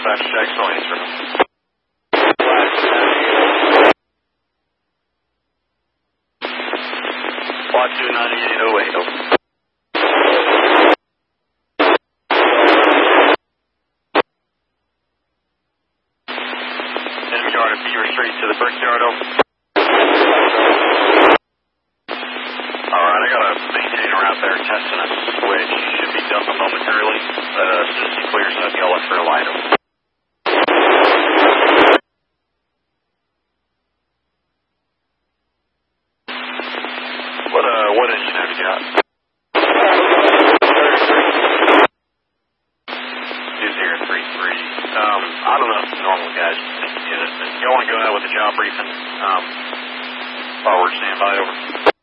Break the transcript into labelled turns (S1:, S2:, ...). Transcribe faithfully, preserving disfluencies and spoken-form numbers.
S1: dispatch check, so answer. Plot two ninety-eight oh eight, over. M yard at Beaver Street to the Brickyard, over. Alright, I got a maintainer out there testing a switch. Should be done momentarily. Uh, as soon as he clears up, y'all look for a light, over. What, uh, what engine have you got? two zero three three. Um, I don't know if the normal guys think you did it, but y'all want to go ahead with the job briefing? Um, forward standby, over.